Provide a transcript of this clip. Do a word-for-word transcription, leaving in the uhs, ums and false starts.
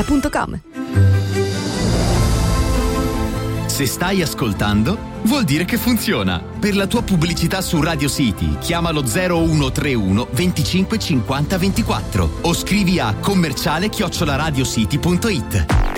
punto com. Se stai ascoltando, vuol dire che funziona. Per la tua pubblicità su Radio City, chiama lo zero uno tre uno venticinque cinquanta ventiquattro o scrivi a commerciale chiocciola radiocity punto it.